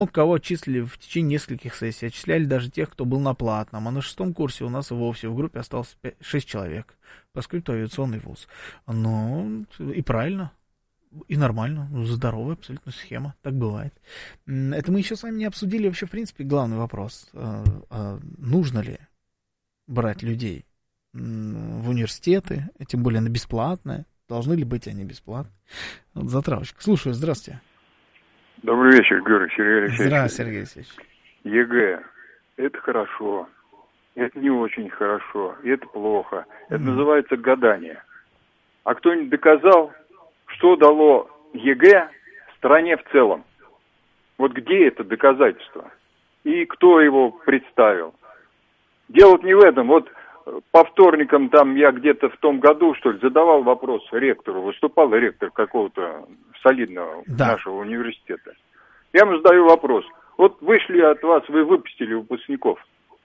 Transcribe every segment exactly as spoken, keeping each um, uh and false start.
кого отчислили в течение нескольких сессий, отчисляли даже тех, кто был на платном, а на шестом курсе у нас и вовсе в группе осталось шесть человек, поскольку авиационный вуз. Ну, и правильно, и нормально, здоровая абсолютно схема, так бывает. Это мы еще с вами не обсудили вообще, в принципе, главный вопрос, нужно ли брать людей в университеты, тем более на бесплатное, должны ли быть они бесплатны. Вот затравочка. Слушаю, здравствуйте. Добрый вечер, Георгий Сергей Алексеевич. Здравствуйте, Сергей Алексеевич. ЕГЭ. Это хорошо. Это не очень хорошо. Это плохо. Это mm. называется гадание. А кто-нибудь доказал, что дало ЕГЭ стране в целом? Вот где это доказательство? И кто его представил? Дело не в этом. Вот по вторникам там я где-то в том году, что ли, задавал вопрос ректору. Выступал ректор какого-то солидного да. нашего университета. Я ему задаю вопрос. Вот вышли от вас, вы выпустили выпускников.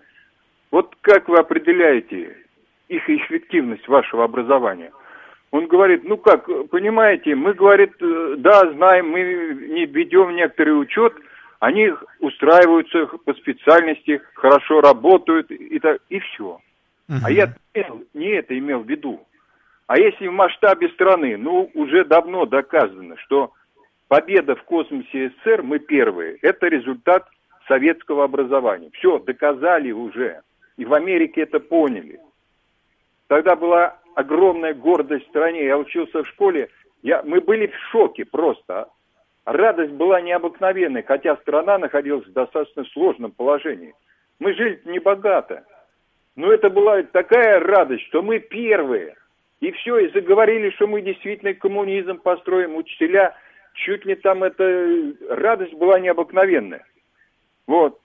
Вот как вы определяете их эффективность вашего образования? Он говорит, ну как, понимаете, мы, говорит, да, знаем, мы не ведем некоторый учет, они устраиваются по специальности, хорошо работают, и, так, и все. Uh-huh. А я не это имел в виду. А если в масштабе страны, ну, уже давно доказано, что победа в космосе СССР, мы первые, это результат советского образования. Все, доказали уже. И в Америке это поняли. Тогда была огромная гордость в стране. Я учился в школе, я, мы были в шоке просто. Радость была необыкновенной, хотя страна находилась в достаточно сложном положении. Мы жили небогато. Но это была такая радость, что мы первые. И все, и заговорили, что мы действительно коммунизм построим. Учителя, чуть ли там это... Радость была необыкновенная. Вот.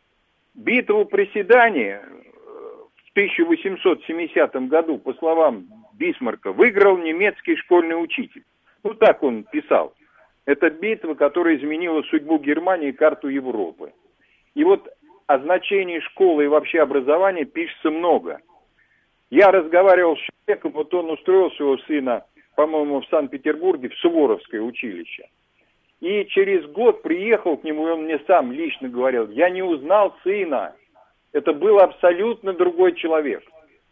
Битву при Седане в тысяча восемьсот семидесятом году, по словам Бисмарка, выиграл немецкий школьный учитель. Ну, так он писал. Это битва, которая изменила судьбу Германии и карту Европы. И вот о значении школы и вообще образования пишется много. Я разговаривал с человеком, вот он устроил своего сына, по-моему, в Санкт-Петербурге, в Суворовское училище. И через год приехал к нему, и он мне сам лично говорил, я не узнал сына. Это был абсолютно другой человек.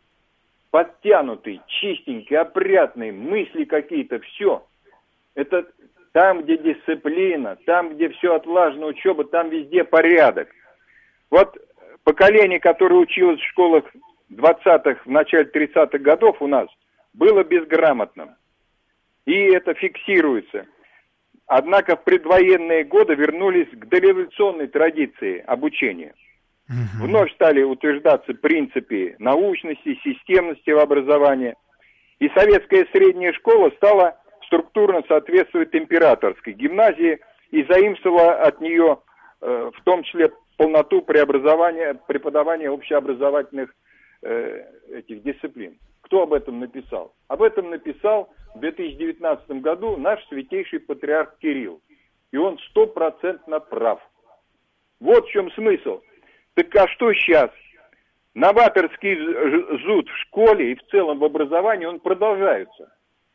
Подтянутый, чистенький, опрятный, мысли какие-то, все. Это там, где дисциплина, там, где все отлажена учеба, там везде порядок. Вот поколение, которое училось в школах двадцатых, в начале тридцатых годов у нас, было безграмотным. И это фиксируется. Однако в предвоенные годы вернулись к дореволюционной традиции обучения. Угу. Вновь стали утверждаться принципы научности, системности в образовании. И советская средняя школа стала структурно соответствовать императорской гимназии и заимствовала от нее э, в том числе полноту преобразования, преподавания общеобразовательных э, этих дисциплин. Кто об этом написал? Об этом написал в две тысячи девятнадцатом году наш святейший патриарх Кирилл. И он стопроцентно прав. Вот в чем смысл. Так а что сейчас? Новаторский зуд в школе и в целом в образовании, он продолжается.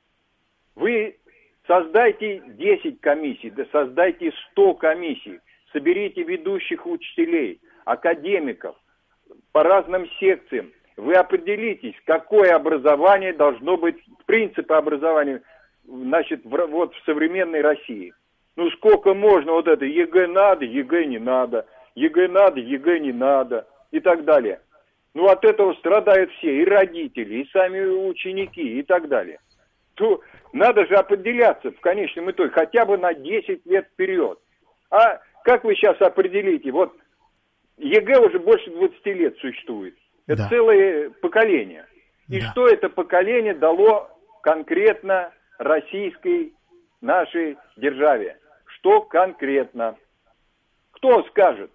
Вы создайте десять комиссий, да создайте сто комиссий. Соберите ведущих учителей, академиков по разным секциям. Вы определитесь, какое образование должно быть, принципы образования, значит, в, вот в современной России. Ну сколько можно вот это, ЕГЭ надо, ЕГЭ не надо, ЕГЭ надо, ЕГЭ не надо и так далее. Ну от этого страдают все, и родители, и сами ученики и так далее. То надо же определяться в конечном итоге хотя бы на десять лет вперед. А как вы сейчас определите? Вот ЕГЭ уже больше двадцати лет существует. Это да. Целое поколение. И да. Что это поколение дало конкретно российской нашей державе? Что конкретно? Кто скажет?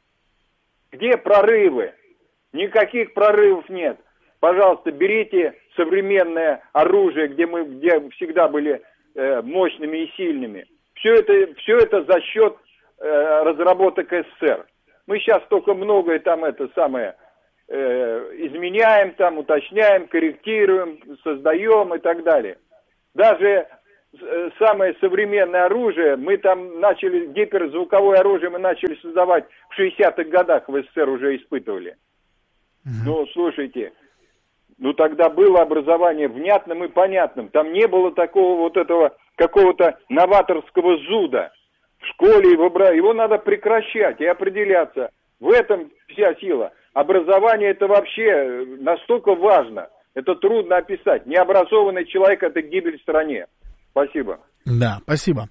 Где прорывы? Никаких прорывов нет. Пожалуйста, берите современное оружие, где мы где всегда были э, мощными и сильными. Все это, все это за счет э, разработок СССР. Мы сейчас только многое там это самое э, изменяем, там уточняем, корректируем, создаем и так далее. Даже самое современное оружие, мы там начали, гиперзвуковое оружие мы начали создавать в шестидесятых годах, в СССР уже испытывали. Mm-hmm. Ну, слушайте, ну тогда было образование внятным и понятным. Там не было такого вот этого какого-то новаторского зуда в школе. Его, его надо прекращать и определяться. В этом вся сила. Образование это вообще настолько важно. Это трудно описать. Необразованный человек — это гибель в стране. Спасибо. Да, спасибо.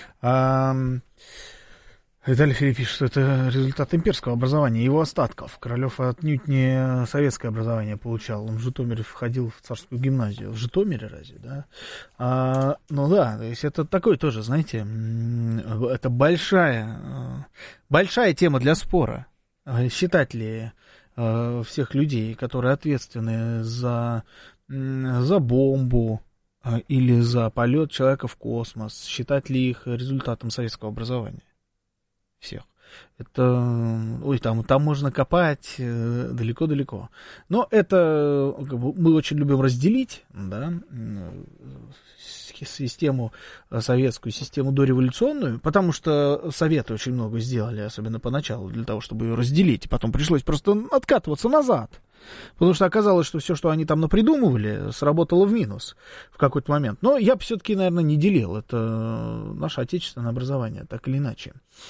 Виталий Филипп пишет, что это результат имперского образования, его остатков. Королев отнюдь не советское образование получал. Он в Житомире входил в царскую гимназию. В Житомире разве, да? А, ну да, то есть это такой тоже, знаете, это большая, большая тема для спора. Считать ли всех людей, которые ответственны за, за бомбу или за полет человека в космос, считать ли их результатом советского образования? Всех. Это, ой, там, там можно копать далеко-далеко. Но это как бы, мы очень любим разделить, да, систему советскую, систему дореволюционную, потому что Советы очень много сделали, особенно поначалу, для того, чтобы ее разделить. Потом пришлось просто откатываться назад. Потому что оказалось, что все, что они там напридумывали, сработало в минус в какой-то момент. Но я бы все-таки, наверное, не делил. Это наше отечественное образование, так или иначе.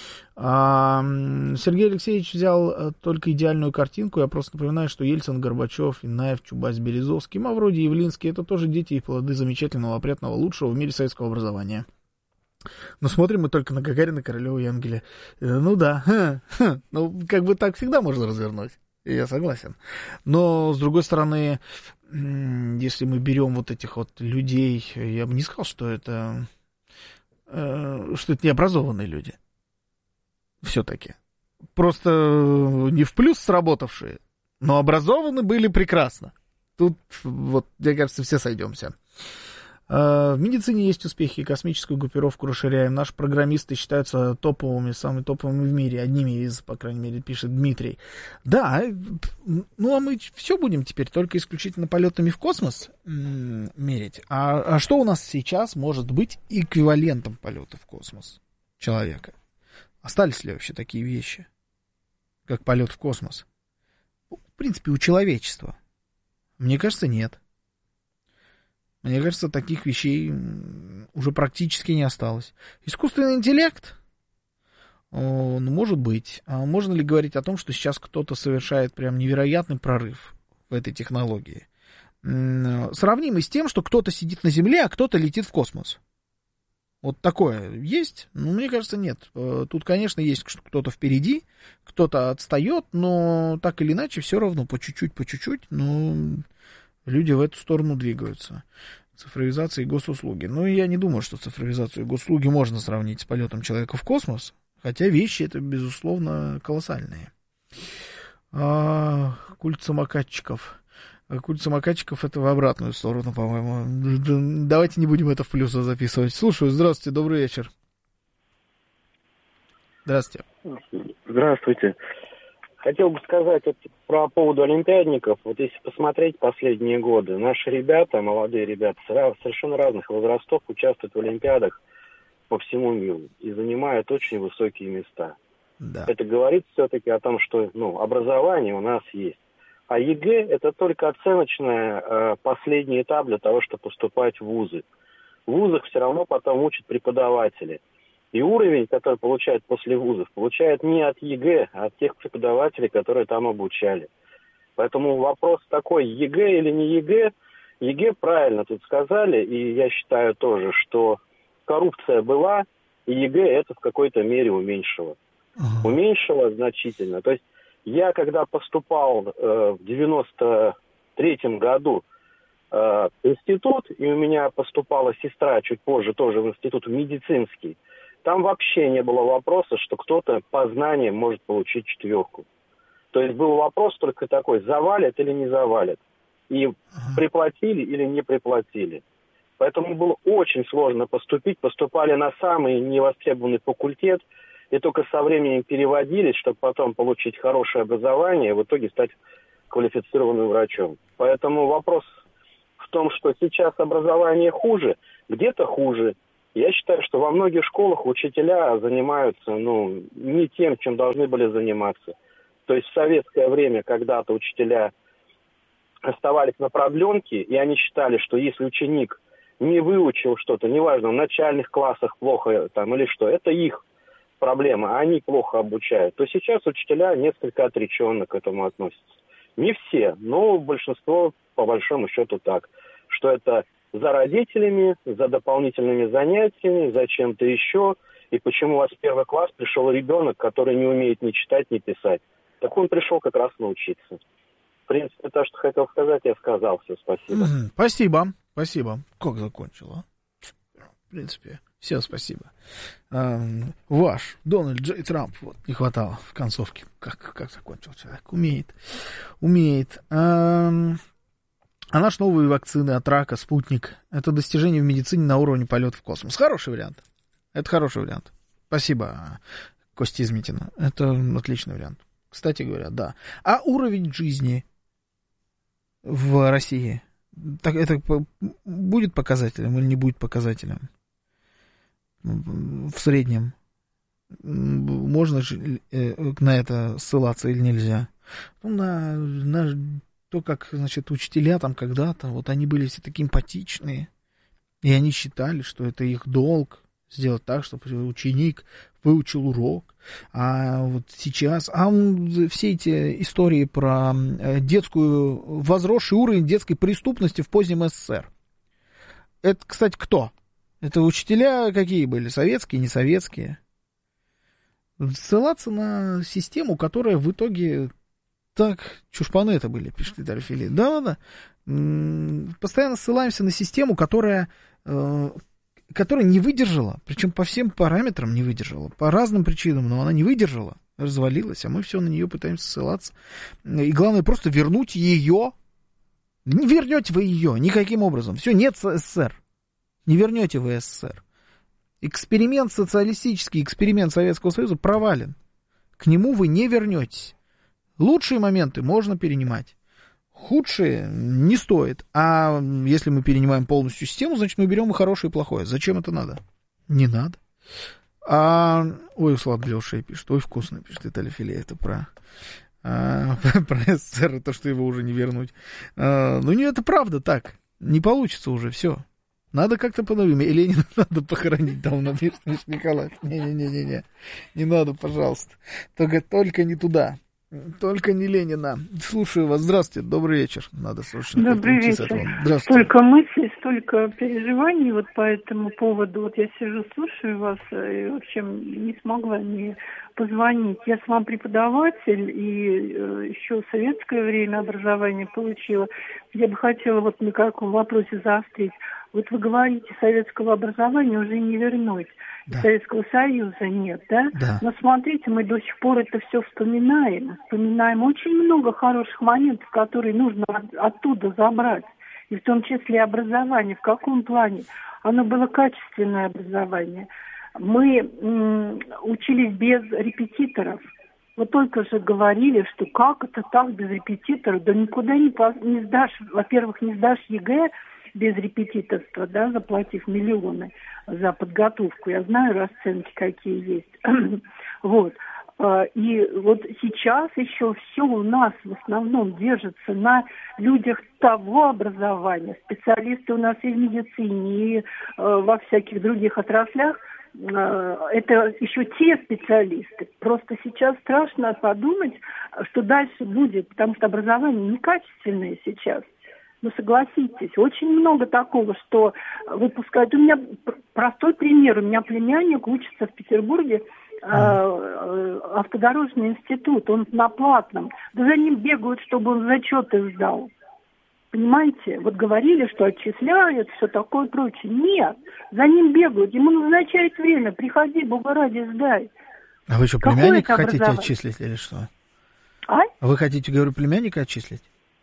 А Сергей Алексеевич взял только идеальную картинку. Я просто напоминаю, что Ельцин, Горбачев, Иннаев, Чубайс, Березовский, Мавроди, Явлинский — это тоже дети и плоды замечательного, опрятного, лучшего в мире советского образования. Но смотрим мы только на Гагарина, Королева и Энгеля. Ну да, ха, ха. Ну как бы так всегда можно развернуть. Я согласен. Но, с другой стороны, если мы берем вот этих вот людей, я бы не сказал, что это, что это необразованные люди. Все-таки. Просто не в плюс сработавшие, но образованы были прекрасно. Тут, вот, мне кажется, все сойдемся. В медицине есть успехи, космическую группировку расширяем. Наши программисты считаются топовыми, самыми топовыми в мире, одними из, по крайней мере, пишет Дмитрий. Да, ну а мы все будем теперь только исключительно полетами в космос м- мерить. А, а что у нас сейчас может быть эквивалентом полета в космос человека? Остались ли вообще такие вещи, как полет в космос? В принципе, у человечества. Мне кажется, нет. Мне кажется, таких вещей уже практически не осталось. Искусственный интеллект? Ну, может быть. А можно ли говорить о том, что сейчас кто-то совершает прям невероятный прорыв в этой технологии? Сравнимый с тем, что кто-то сидит на Земле, а кто-то летит в космос. Вот такое есть? Ну, мне кажется, нет. Тут, конечно, есть кто-то впереди, кто-то отстает, но так или иначе все равно по чуть-чуть, по чуть-чуть, но... люди в эту сторону двигаются. Цифровизация и госуслуги. Ну, я не думаю, что цифровизацию и госуслуги можно сравнить с полетом человека в космос, хотя вещи это, безусловно, колоссальные. А, культ самокатчиков. Культ самокатчиков это в обратную сторону, по-моему. Давайте не будем это в плюс записывать. Слушаю, здравствуйте, добрый вечер. Здравствуйте. Здравствуйте. Хотел бы сказать вот про поводу олимпиадников. Вот если посмотреть последние годы, наши ребята, молодые ребята, совершенно разных возрастов участвуют в олимпиадах по всему миру и занимают очень высокие места. Да. Это говорит все-таки о том, что ну, образование у нас есть. А ЕГЭ – это только оценочная э, последний этап для того, чтобы поступать в вузы. В вузах все равно потом учат преподаватели. И уровень, который получают после вузов, получают не от ЕГЭ, а от тех преподавателей, которые там обучали. Поэтому вопрос такой, ЕГЭ или не ЕГЭ, ЕГЭ правильно тут сказали, и я считаю тоже, что коррупция была, и ЕГЭ это в какой-то мере уменьшило. Uh-huh. Уменьшило значительно. То есть я, когда поступал э, в девяносто третьем году э, в институт, и у меня поступала сестра чуть позже тоже в институт медицинский, там вообще не было вопроса, что кто-то по знаниям может получить четверку. То есть был вопрос только такой, завалят или не завалят. И приплатили или не приплатили. Поэтому было очень сложно поступить. Поступали на самый невостребованный факультет. И только со временем переводились, чтобы потом получить хорошее образование и в итоге стать квалифицированным врачом. Поэтому вопрос в том, что сейчас образование хуже, где-то хуже. Я считаю, что во многих школах учителя занимаются, ну, не тем, чем должны были заниматься. То есть в советское время когда-то учителя оставались на продленке, и они считали, что если ученик не выучил что-то, неважно, в начальных классах плохо там или что, это их проблема, они плохо обучают, то сейчас учителя несколько отреченно к этому относятся. Не все, но большинство, по большому счету, так, что это за родителями, за дополнительными занятиями, за чем-то еще, и почему у вас в первый класс пришел ребенок, который не умеет ни читать, ни писать. Так он пришел как раз научиться. В принципе, то, что хотел сказать, я сказал. Все, спасибо. Mm-hmm. Спасибо, спасибо. Как закончила? В принципе, все спасибо. А, ваш Дональд Джей Трамп, вот, не хватало в концовке. Как, как закончил человек? Умеет. Умеет. А, а наши новые вакцины от рака, спутник, это достижение в медицине на уровне полета в космос. Хороший вариант. Это хороший вариант. Спасибо, Костя из Митина. Это отличный вариант. Кстати говоря, да. А уровень жизни в России, так это будет показателем или не будет показателем? В среднем. Можно же на это ссылаться или нельзя? Ну, на, на то, как, значит, учителя там когда-то, вот они были все такие эмпатичные, и они считали, что это их долг сделать так, чтобы ученик выучил урок. А вот сейчас, а все эти истории про детскую, возросший уровень детской преступности в позднем СССР. Это, кстати, кто? Это учителя какие были? Советские, не советские? Ссылаться на систему, которая в итоге так, чушпаны это были, пишет Виталий Филипп. Да-да-да. Постоянно ссылаемся на систему, которая... которая не выдержала, причем по всем параметрам не выдержала, по разным причинам, но она не выдержала, развалилась, а мы все на нее пытаемся ссылаться. И главное, просто вернуть ее. Не вернете вы ее никаким образом. Все, нет СССР. Не вернете вы СССР. Эксперимент социалистический, эксперимент Советского Союза провален. К нему вы не вернетесь. Лучшие моменты можно перенимать. Худшие не стоит. А если мы перенимаем полностью систему, значит, мы берем и хорошее, и плохое. Зачем это надо? Не надо. А... Ой, услад для ушей пишет. Ой, вкусно, пишет Виталий Филе. Это про... А, про СССР, то, что его уже не вернуть. А, ну, не, это правда так. Не получится уже, все. Надо как-то по-новому. И Ленина надо похоронить давно, пишет Николай. Не-не-не-не. Не надо, пожалуйста. Только, только не туда. Только не Ленина. Слушаю вас. Здравствуйте. Добрый вечер. Надо срочно. Добрый вечер. Столько мыслей, столько переживаний вот по этому поводу. Вот я сижу, слушаю вас, и, в общем, не смогла не позвонить. Я сам преподаватель, и э, еще в советское время образование получила. Я бы хотела вот на каком вопросе заострить. Вот вы говорите, советского образования уже не вернуть. Да. Советского Союза нет, да? Да? Но смотрите, мы до сих пор это все вспоминаем. Вспоминаем очень много хороших моментов, которые нужно от, оттуда забрать. И в том числе образование. В каком плане? Оно было качественное образование. Мы м- учились без репетиторов. Вы только же говорили, что как это так без репетиторов? Да никуда не, по- не сдашь. Во-первых, не сдашь ЕГЭ без репетиторства, да, заплатив миллионы за подготовку. Я знаю расценки, какие есть. Вот. И вот сейчас еще все у нас в основном держится на людях того образования. Специалисты у нас и в медицине, и во всяких других отраслях. Это еще те специалисты. Просто сейчас страшно подумать, что дальше будет, потому что образование некачественное сейчас. Ну, согласитесь, очень много такого, что выпускают. У меня простой пример. У меня племянник учится в Петербурге, э, э, автодорожный институт, он на платном. Да за ним бегают, чтобы он зачеты сдал. Понимаете? Вот говорили, что отчисляют, все такое прочее. Нет, за ним бегают, ему назначают время. Приходи, Бога ради, сдай. А вы что, племянника хотите отчислить или что? А? А вы хотите, говорю, племянника отчислить?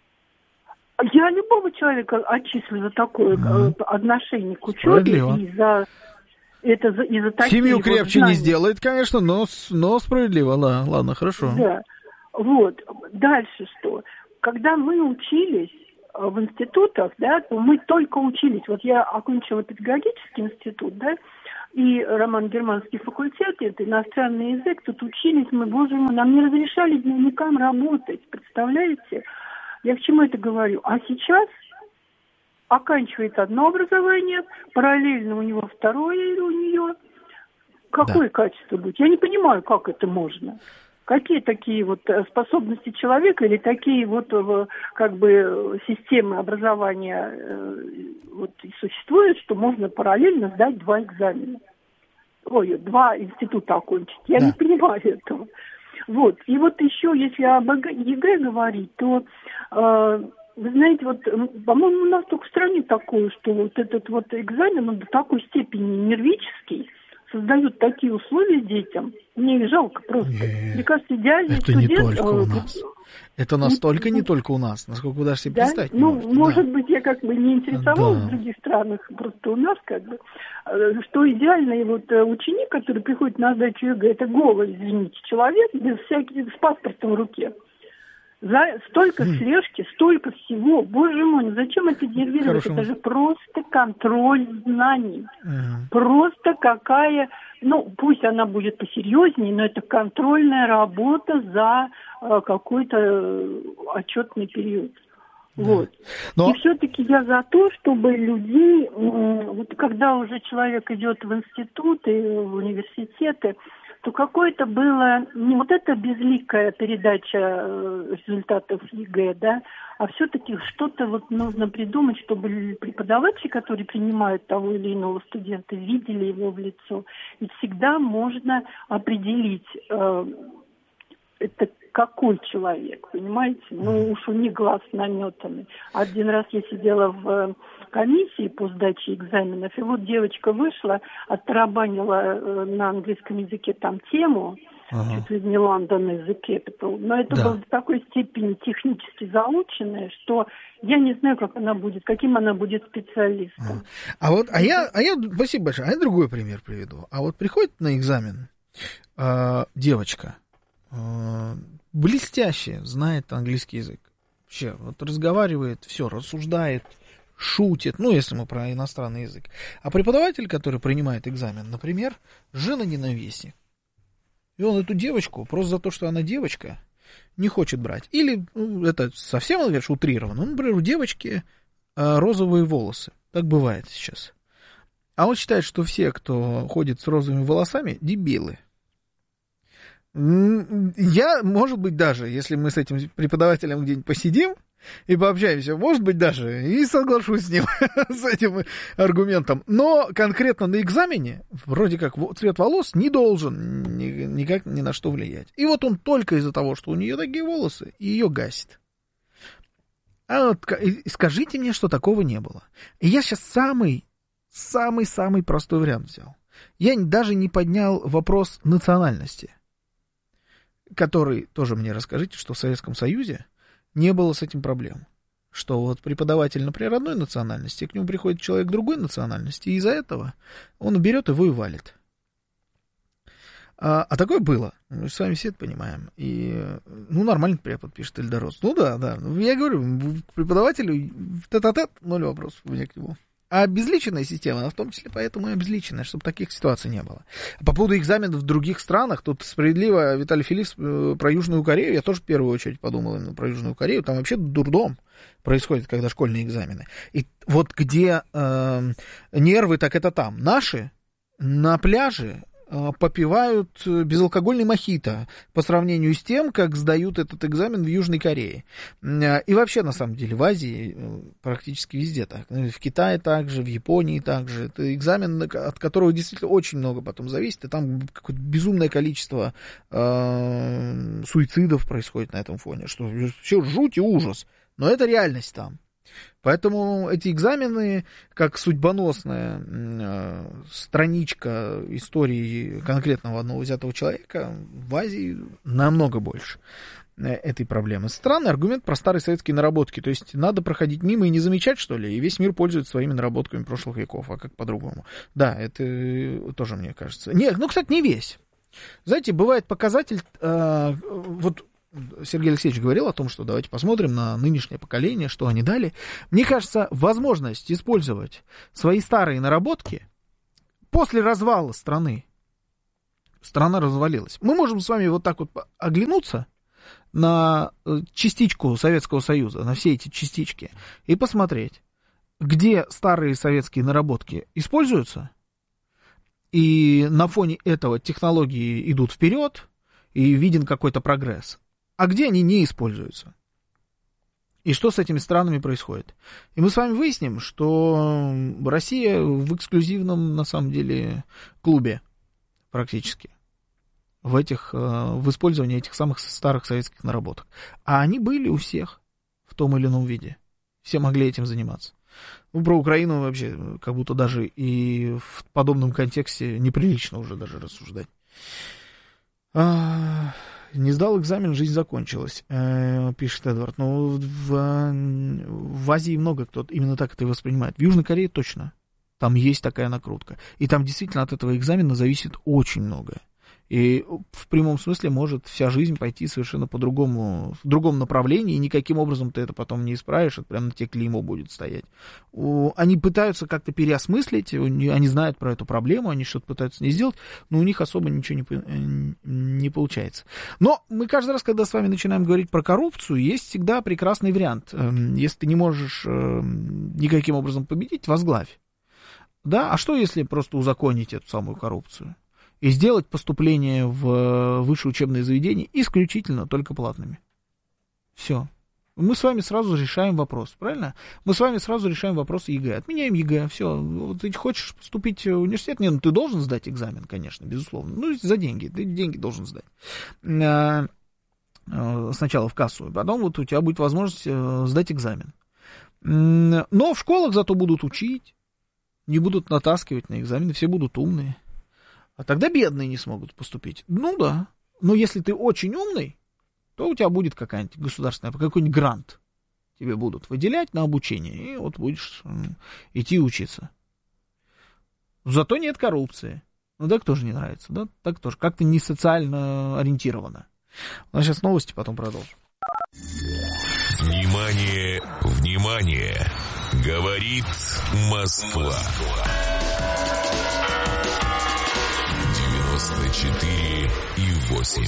Я любого человека отчислю за такое mm-hmm. отношение к учебе и за это и за такие. Семью вот крепче знания. Не сделает, конечно, но, но справедливо, да. Ладно, хорошо. Да. Вот. Дальше что? Когда мы учились в институтах, да, то мы только учились. Вот я окончила педагогический институт, да, и романо-германский факультет, это иностранный язык, тут учились мы, боже мой, нам не разрешали дневникам работать, представляете? Я к чему это говорю? А сейчас оканчивает одно образование, параллельно у него второе у нее. Какое да. качество будет? Я не понимаю, как это можно. Какие такие вот способности человека или такие вот как бы системы образования вот существуют, что можно параллельно сдать два экзамена? Ой, два института окончить. Я да. не понимаю этого. Вот. И вот еще, если об ЕГЭ говорить, то, э, вы знаете, вот, по-моему, у нас только в стране такое, что вот этот вот экзамен, он до такой степени нервический, создают такие условия детям. Мне их жалко просто. Нет, мне кажется, идеальный это студент... Это не только у нас. Это настолько не, не только у нас, насколько вы даже себе да? представить не Ну, можете. может да. быть, я как бы не интересовалась да. в других странах, просто у нас как бы, что идеальный вот ученик, который приходит на сдачу ЕГЭ, это голый, извините, человек, без всяких, с паспортом в руке. За столько хм. слежки, столько всего. Боже мой, ну зачем это нервировать? Хорошо. Это же просто контроль знаний. Uh-huh. Просто какая... Ну, пусть она будет посерьезнее, но это контрольная работа за э, какой-то э, отчетный период. Да. Вот. Но... И все-таки я за то, чтобы людей, э, вот когда уже человек идет в институты, в университеты, то какое-то было не вот эта безликая передача результатов ЕГЭ, да, а все-таки что-то вот нужно придумать, чтобы преподаватели, которые принимают того или иного студента, видели его в лицо. Ведь всегда можно определить, э, это какой человек, понимаете? Ну уж у них глаз наметанный. Один раз я сидела в комиссии по сдаче экзаменов, и вот девочка вышла, оттарабанила на английском языке там тему, ага. чуть ли не Лондон языке, но это да. было до такой степени технически заученное, что я не знаю, как она будет, каким она будет специалистом. А вот, а я, а я, спасибо большое, а я другой пример приведу. А вот приходит на экзамен э, девочка, э, блестяще знает английский язык, вообще, вот разговаривает, все, рассуждает, шутит, ну, если мы про иностранный язык. А преподаватель, который принимает экзамен, например, жена-ненавистник. И он эту девочку, просто за то, что она девочка, не хочет брать. Или, ну, это совсем, говоришь, утрированно. Ну, например, у девочки а, розовые волосы. Так бывает сейчас. А он считает, что все, кто ходит с розовыми волосами, дебилы. Я, может быть, даже, если мы с этим преподавателем где-нибудь посидим и пообщаемся, может быть, даже и соглашусь с ним, с этим аргументом. Но конкретно на экзамене, вроде как, цвет волос не должен ни, никак ни на что влиять. И вот он только из-за того, что у нее такие волосы, ее гасит. А вот скажите мне, что такого не было. И я сейчас самый, самый-самый простой вариант взял. Я даже не поднял вопрос национальности, который, тоже мне расскажите, что в Советском Союзе не было с этим проблем. Что вот преподаватель, например, одной национальности, к нему приходит человек другой национальности, и из-за этого он берет его и валит. А, а такое было. Мы с вами все это понимаем. И, ну, нормально препод пишет Эльдорос. Ну да, да. Я говорю, к преподавателю тет-а-тет, ноль вопросов у меня к нему. А обезличенная система, она в том числе поэтому и обезличенная, чтобы таких ситуаций не было. По поводу экзаменов в других странах, тут справедливо Виталий Филипп про Южную Корею, я тоже в первую очередь подумал именно про Южную Корею, там вообще дурдом происходит, когда школьные экзамены. И вот где э, нервы, так это там. Наши на пляже попивают безалкогольный мохито по сравнению с тем, как сдают этот экзамен в Южной Корее. И вообще, на самом деле, в Азии практически везде так. В Китае также, в Японии также. Это экзамен, от которого действительно очень много потом зависит, и там какое-то безумное количество э, суицидов происходит на этом фоне, что все жуть и ужас. Но это реальность там. Поэтому эти экзамены, как судьбоносная э, страничка истории конкретного одного взятого человека, в Азии намного больше этой проблемы. Странный аргумент про старые советские наработки. То есть надо проходить мимо и не замечать, что ли, и весь мир пользуется своими наработками прошлых веков, а как по-другому. Да, это тоже, мне кажется. Не, ну, кстати, не весь. Знаете, бывает показатель, э, вот... Сергей Алексеевич говорил о том, что давайте посмотрим на нынешнее поколение, что они дали. Мне кажется, возможность использовать свои старые наработки после развала страны, страна развалилась, мы можем с вами вот так вот оглянуться на частичку Советского Союза, на все эти частички, и посмотреть, где старые советские наработки используются, и на фоне этого технологии идут вперед, и виден какой-то прогресс, а где они не используются. И что с этими странами происходит. И мы с вами выясним, что Россия в эксклюзивном, на самом деле, клубе практически. В, этих, в использовании этих самых старых советских наработок. А они были у всех в том или ином виде. Все могли этим заниматься. Ну, про Украину вообще как будто даже и в подобном контексте неприлично уже даже рассуждать. А, не сдал экзамен, жизнь закончилась, э, пишет Эдвард. Но в, в Азии много кто именно так это и воспринимает. В Южной Корее точно. Там есть такая накрутка. И там действительно от этого экзамена зависит очень многое. И в прямом смысле может вся жизнь пойти совершенно по-другому, в другом направлении, и никаким образом ты это потом не исправишь, это прямо на тебе клеймо будет стоять. Они пытаются как-то переосмыслить, они знают про эту проблему, они что-то пытаются не сделать, но у них особо ничего не, не получается. Но мы каждый раз, когда с вами начинаем говорить про коррупцию, есть всегда прекрасный вариант. Если ты не можешь никаким образом победить, возглавь. Да? А что, если просто узаконить эту самую коррупцию? И сделать поступление в высшее учебное заведение исключительно только платными. Все. Мы с вами сразу решаем вопрос, правильно? Мы с вами сразу решаем вопрос ЕГЭ. Отменяем ЕГЭ, все. Вот ты хочешь поступить в университет? Нет, ну ты должен сдать экзамен, конечно, безусловно. Ну, за деньги. Ты деньги должен сдать. Сначала в кассу, потом вот у тебя будет возможность сдать экзамен. Но в школах зато будут учить, не будут натаскивать на экзамены, все будут умные. А тогда бедные не смогут поступить. Ну да. Но если ты очень умный, то у тебя будет какая-нибудь государственная, какой-нибудь грант тебе будут выделять на обучение, и вот будешь идти учиться. Зато нет коррупции. Ну так тоже не нравится, да? Так тоже. Как-то не социально ориентировано. У нас сейчас новости, потом продолжим. Внимание, внимание! Говорит Москва. девяносто четыре и восемь.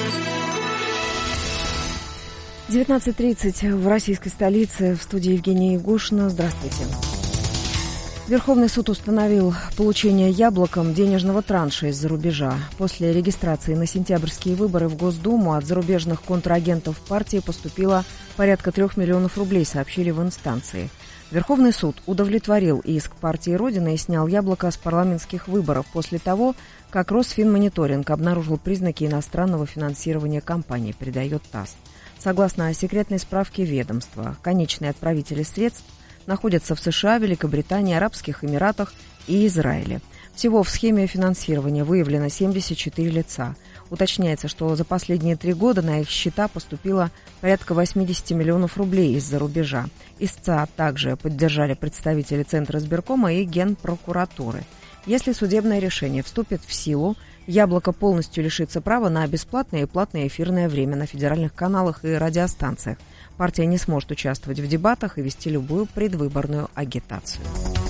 девятнадцать тридцать в российской столице. В студии Евгения Ягушина. Здравствуйте. Верховный суд установил получение Яблоком денежного транша из-за рубежа. После регистрации на сентябрьские выборы в Госдуму от зарубежных контрагентов партии поступило порядка трех миллионов рублей, сообщили в инстанции. Верховный суд удовлетворил иск партии «Родина» и снял Яблоко с парламентских выборов после того, как Росфинмониторинг обнаружил признаки иностранного финансирования кампании, передает ТАСС. Согласно секретной справке ведомства, конечные отправители средств находятся в США, Великобритании, Арабских Эмиратах и Израиле. Всего в схеме финансирования выявлено семьдесят четыре лица. Уточняется, что за последние три года на их счета поступило порядка восемьдесят миллионов рублей из-за рубежа. Истца также поддержали представители Центра избиркома и Генпрокуратуры. Если судебное решение вступит в силу, Яблоко полностью лишится права на бесплатное и платное эфирное время на федеральных каналах и радиостанциях. Партия не сможет участвовать в дебатах и вести любую предвыборную агитацию.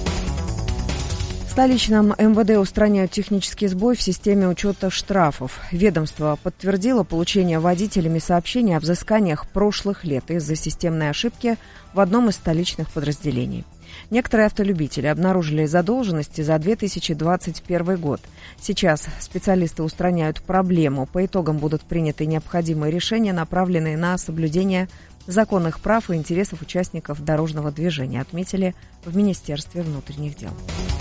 В столичном эм вэ дэ устраняют технический сбой в системе учета штрафов. Ведомство подтвердило получение водителями сообщений о взысканиях прошлых лет из-за системной ошибки в одном из столичных подразделений. Некоторые автолюбители обнаружили задолженности за две тысячи двадцать первый год. Сейчас специалисты устраняют проблему. По итогам будут приняты необходимые решения, направленные на соблюдение законных прав и интересов участников дорожного движения, отметили в Министерстве внутренних дел.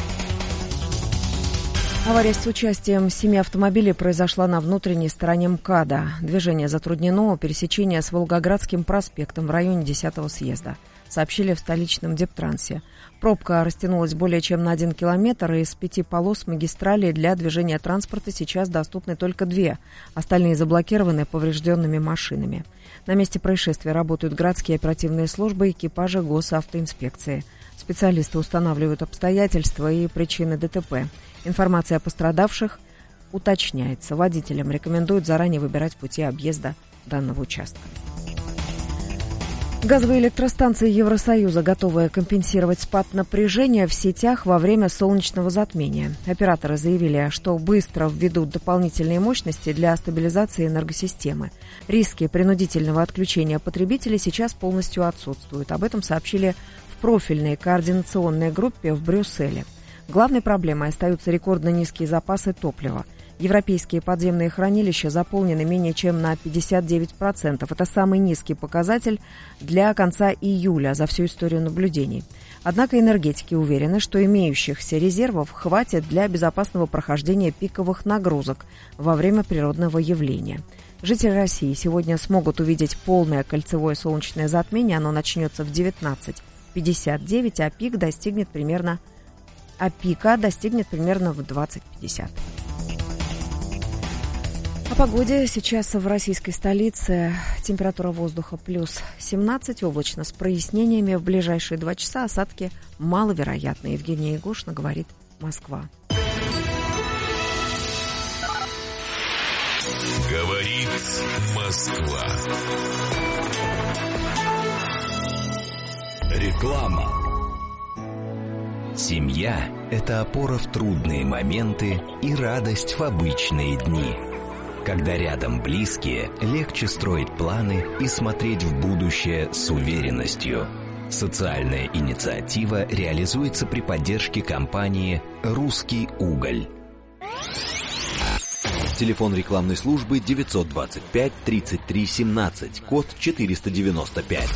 Авария с участием семи автомобилей произошла на внутренней стороне МКАДа. Движение затруднено у пересечения с Волгоградским проспектом в районе десятого съезда, сообщили в столичном Дептрансе. Пробка растянулась более чем на один километр, и из пяти полос магистрали для движения транспорта сейчас доступны только две. Остальные заблокированы поврежденными машинами. На месте происшествия работают городские оперативные службы и экипажи госавтоинспекции. Специалисты устанавливают обстоятельства и причины ДТП. Информация о пострадавших уточняется. Водителям рекомендуют заранее выбирать пути объезда данного участка. Газовые электростанции Евросоюза готовы компенсировать спад напряжения в сетях во время солнечного затмения. Операторы заявили, что быстро введут дополнительные мощности для стабилизации энергосистемы. Риски принудительного отключения потребителей сейчас полностью отсутствуют. Об этом сообщили в профильной координационной группе в Брюсселе. Главной проблемой остаются рекордно низкие запасы топлива. Европейские подземные хранилища заполнены менее чем на пятьдесят девять процентов. Это самый низкий показатель для конца июля за всю историю наблюдений. Однако энергетики уверены, что имеющихся резервов хватит для безопасного прохождения пиковых нагрузок во время природного явления. Жители России сегодня смогут увидеть полное кольцевое солнечное затмение. Оно начнется в девятнадцать пятьдесят девять, а пик достигнет примерно, а пика достигнет примерно в двадцать пятьдесят. О погоде. Сейчас в российской столице температура воздуха плюс семнадцать, облачно с прояснениями. В ближайшие два часа осадки маловероятны. Евгения Егошина, говорит Москва. Говорит Москва. Реклама. Семья – это опора в трудные моменты и радость в обычные дни. Когда рядом близкие, легче строить планы и смотреть в будущее с уверенностью. Социальная инициатива реализуется при поддержке компании «Русский уголь». Телефон рекламной службы девятьсот двадцать пять тридцать три семнадцать, код четыреста девяносто пять.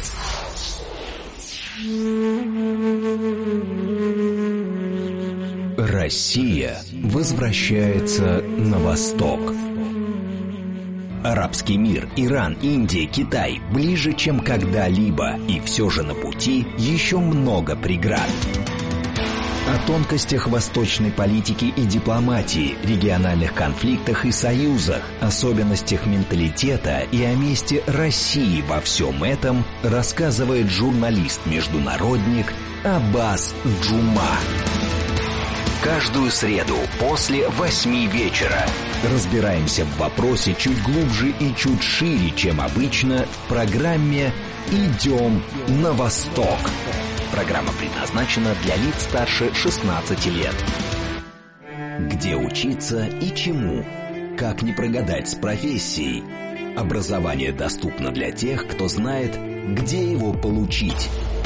Россия возвращается на восток. Арабский мир, Иран, Индия, Китай ближе, чем когда-либо, и все же на пути еще много преград. О тонкостях восточной политики и дипломатии, региональных конфликтах и союзах, особенностях менталитета и о месте России во всем этом рассказывает журналист-международник Аббас Джума. Каждую среду после восьми вечера разбираемся в вопросе чуть глубже и чуть шире, чем обычно, в программе «Идем на восток». Программа предназначена для лиц старше шестнадцати лет. Где учиться и чему? Как не прогадать с профессией? Образование доступно для тех, кто знает, где его получить.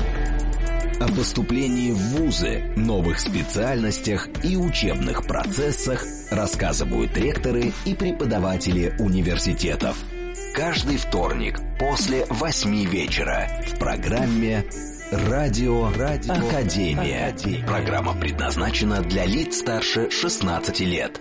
О поступлении в вузы, новых специальностях и учебных процессах рассказывают ректоры и преподаватели университетов. Каждый вторник после восьми вечера в программе «Радио, Радио Академия». Академия. Программа предназначена для лиц старше шестнадцати лет.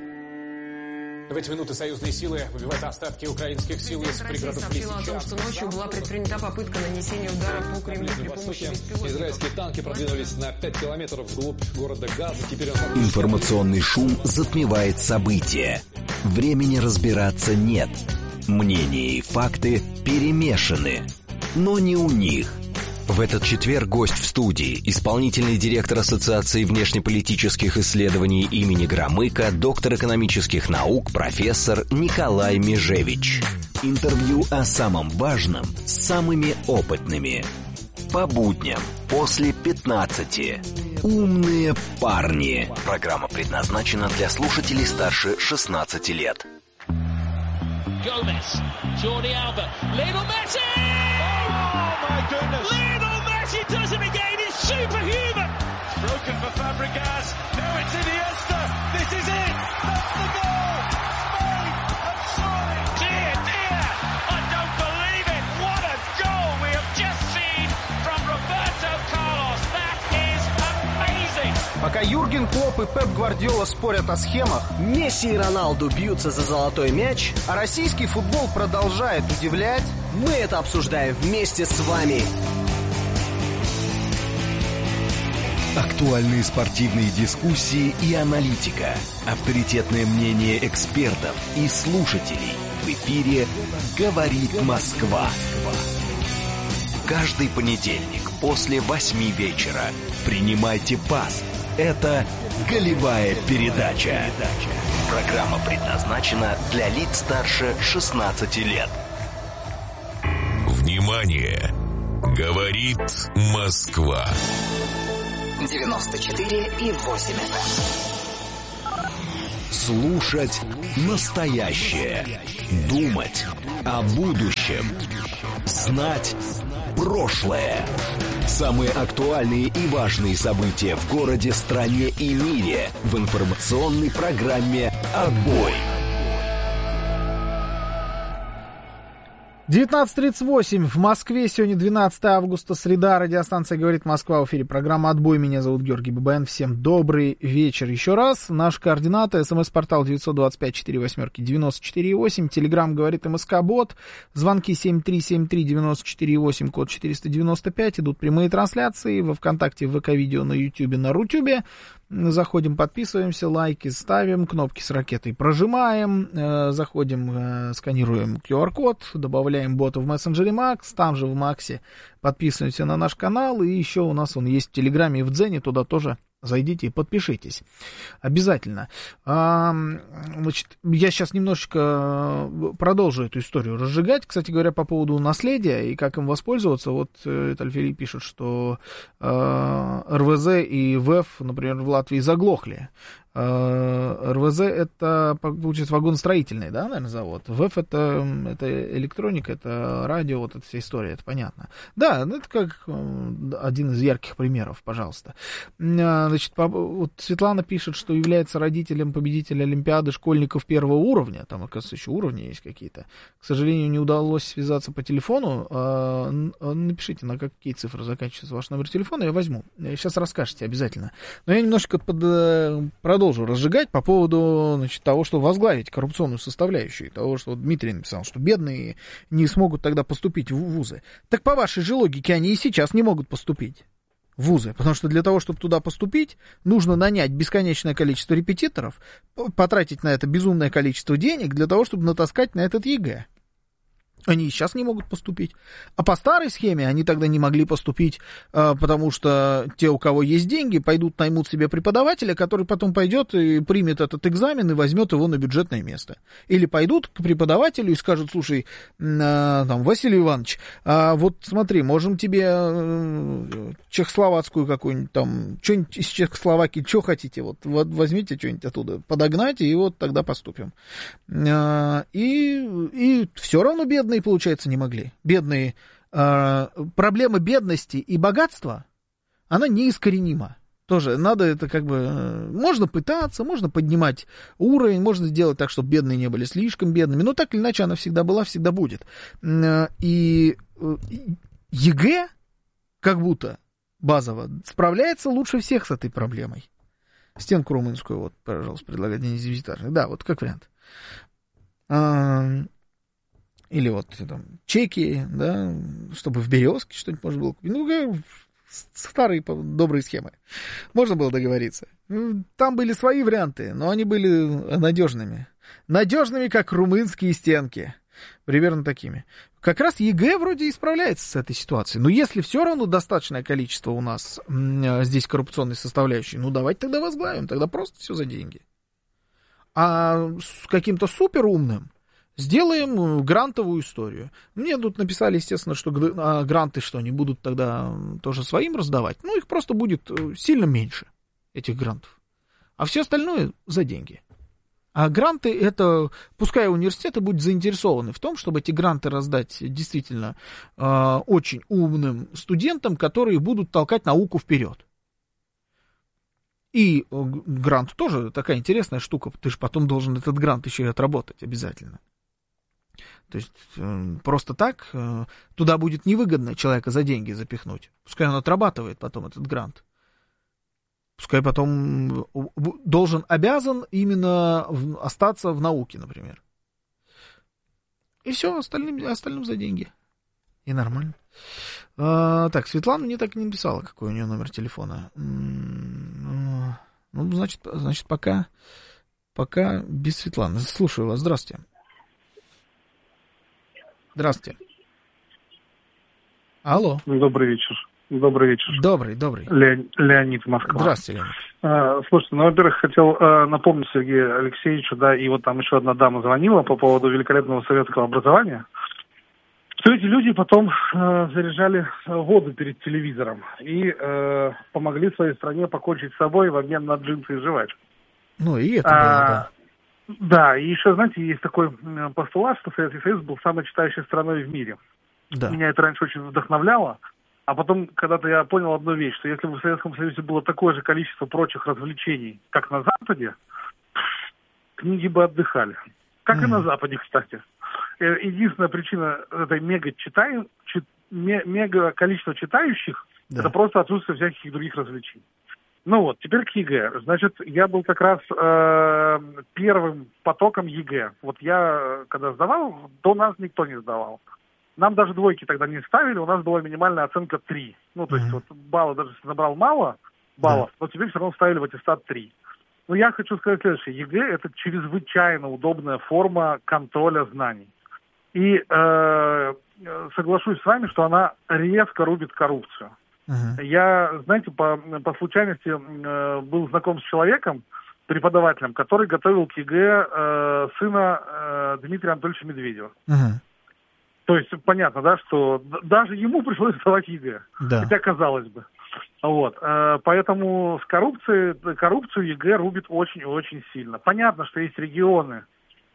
В эти минуты союзные силы выбивают остатки украинских сил из пригородов Лисичанска. Сообщила о том, что ночью была предпринята попытка нанесения удара по Кремлю при помощи беспилотников. Израильские танки продвинулись на пять километров вглубь города Газа. Теперь он... Информационный шум затмевает события. Времени разбираться нет. Мнения и факты перемешаны. Но не у них. В этот четверг гость в студии, исполнительный директор Ассоциации внешнеполитических исследований имени Громыка, доктор экономических наук, профессор Николай Межевич. Интервью о самом важном с самыми опытными. По будням после пятнадцати. Умные парни. Программа предназначена для слушателей старше шестнадцати лет. Gomez, Jordi Alba, Lionel Messi! Oh my goodness! Lionel Messi does it again. It's superhuman. It's broken for Fabregas. Now it's Iniesta. This is it. That's the goal. Spain have scored. Dear, dear, I don't believe it. What a goal we have just seen from Roberto Carlos. That is amazing. Пока Юрген Клопп и Пеп Гвардиола спорят о схемах, Месси и Роналду бьются за золотой мяч, а российский футбол продолжает удивлять, мы это обсуждаем вместе с вами. Актуальные спортивные дискуссии и аналитика, авторитетное мнение экспертов и слушателей. В эфире «Говорит Москва». Каждый понедельник после восьми вечера принимайте пас. Это «Голевая передача». Программа предназначена для лиц старше шестнадцати лет. Внимание! Говорит Москва. девяносто четыре и восемь эф эм. Слушать настоящее. Думать о будущем. Знать прошлое. Самые актуальные и важные события в городе, стране и мире в информационной программе «Отбой». девятнадцать тридцать восемь в Москве. Сегодня двенадцатое августа, среда. Радиостанция «Говорит Москва». В эфире программа «Отбой». Меня зовут Георгий Бабаян. Всем добрый вечер. Еще раз. Наши координаты. СМС-портал девять два пять четыре восемь девяносто четыре восемь. Телеграм «Говорит МСК-бот». Звонки семь три семь три девяносто четыре восемь, код четыреста девяносто пять. Идут прямые трансляции во ВКонтакте, в ВК-видео, на Ютьюбе, на Рутюбе. Заходим, подписываемся, лайки ставим, кнопки с ракетой прожимаем, э, заходим, э, сканируем ку ар код, добавляем бота в мессенджере Макс, там же в Максе подписываемся на наш канал, и еще у нас он есть в Телеграме и в Дзене, туда тоже зайдите и подпишитесь. Обязательно. А, значит, я сейчас немножечко продолжу эту историю разжигать. Кстати говоря, по поводу наследия и как им воспользоваться. Вот Альфили пишет, что а, эр вэ зэ и ВЭФ, например, в Латвии заглохли. эр вэ зэ это, получается, вагоностроительный, да, наверное, завод. ВЭФ это, это электроника, это радио, вот эта вся история, это понятно. Да, это как один из ярких примеров, пожалуйста. Значит, вот Светлана пишет, что является родителем победителя Олимпиады школьников первого уровня. Там, оказывается, еще уровни есть какие-то. К сожалению, не удалось связаться по телефону. Напишите, на какие цифры заканчивается ваш номер телефона, я возьму. Сейчас расскажете обязательно. Но я немножко под, продолжу разжигать по поводу, значит, того, что возглавить коррупционную составляющую. Того, что вот Дмитрий написал, что бедные не смогут тогда поступить в вузы. Так по вашей же логике они и сейчас не могут поступить в вузы, потому что для того, чтобы туда поступить, нужно нанять бесконечное количество репетиторов, потратить на это безумное количество денег для того, чтобы натаскать на этот ЕГЭ. Они и сейчас не могут поступить. А по старой схеме они тогда не могли поступить, потому что те, у кого есть деньги, пойдут наймут себе преподавателя, который потом пойдет и примет этот экзамен и возьмет его на бюджетное место. Или пойдут к преподавателю и скажут: слушай, там, Василий Иванович, а вот смотри, можем тебе чехословацкую какую-нибудь там, что-нибудь из Чехословакии, что хотите, вот, вот возьмите что-нибудь оттуда, подогнать, и вот тогда поступим. И, и все равно бедные, получается, не могли. Бедные. Э, проблема бедности и богатства, она неискоренима. Тоже надо это как бы... Э, можно пытаться, можно поднимать уровень, можно сделать так, чтобы бедные не были слишком бедными, но так или иначе она всегда была, всегда будет. Э, и э, ЕГЭ, как будто базово, справляется лучше всех с этой проблемой. Стенку румынскую, вот, пожалуйста, предлагает Денис Визитарный. Да, вот как вариант. Э, Или вот там чеки, да, чтобы в Березке что-нибудь можно было купить. Ну, старые добрые схемы. Можно было договориться. Там были свои варианты, но они были надежными. Надежными, как румынские стенки. Примерно такими. Как раз ЕГЭ вроде и справляется с этой ситуацией. Но если все равно достаточное количество у нас здесь коррупционной составляющей, ну давайте тогда возглавим. Тогда просто все за деньги. А с каким-то суперумным сделаем грантовую историю. Мне тут написали, естественно, что гранты что, они будут тогда тоже своим раздавать. Ну, их просто будет сильно меньше, этих грантов. А все остальное за деньги. А гранты это, пускай университеты будут заинтересованы в том, чтобы эти гранты раздать действительно э, очень умным студентам, которые будут толкать науку вперед. И грант тоже такая интересная штука. Ты же потом должен этот грант еще и отработать обязательно. То есть э, просто так э, туда будет невыгодно человека за деньги запихнуть. Пускай он отрабатывает потом этот грант. Пускай потом должен, обязан именно в, остаться в науке, например. И все, остальным, остальным за деньги. И нормально. А, так, Светлана мне так и не написала, какой у нее номер телефона. Ну, значит, значит пока, пока без Светланы. Слушаю вас. Здравствуйте. Здравствуйте. Алло. Добрый вечер. Добрый вечер. Добрый, добрый. Ле... Леонид, Москва. Здравствуйте, Леонид. А, слушайте, ну, во-первых, хотел а, напомнить Сергею Алексеевичу, да, и вот там еще одна дама звонила по поводу великолепного советского образования. что эти люди потом э, заряжали воду перед телевизором и э, помогли своей стране покончить с собой в обмен на джинсы и жвачку. Ну, и это а, было, да. Да, и еще, знаете, есть такой постулат, что Советский Союз был самой читающей страной в мире. Да. Меня это раньше очень вдохновляло. А потом, когда-то я понял одну вещь, что если бы в Советском Союзе было такое же количество прочих развлечений, как на Западе, книги бы отдыхали. Как mm. и на Западе, кстати. Единственная причина этой мега читаем, чит, мега количества читающих, да. это просто отсутствие всяких других развлечений. Ну вот, теперь к ЕГЭ. Значит, я был как раз э, первым потоком ЕГЭ. Вот я, когда сдавал, до нас никто не сдавал. Нам даже двойки тогда не ставили, у нас была минимальная оценка три. Ну, то есть, mm-hmm. вот баллы, даже если набрал мало баллов, да. но тебе все равно ставили в аттестат три. Но я хочу сказать следующее. ЕГЭ – это чрезвычайно удобная форма контроля знаний. И э, соглашусь с вами, что она резко рубит коррупцию. Uh-huh. Я, знаете, по, по случайности э, был знаком с человеком, преподавателем, который готовил к ЕГЭ э, сына э, Дмитрия Анатольевича Медведева. Uh-huh. То есть понятно, да, что даже ему пришлось сдавать ЕГЭ. Да. Хотя казалось бы. Вот. Э, поэтому с коррупцией, коррупцию ЕГЭ рубит очень-очень сильно. Понятно, что есть регионы,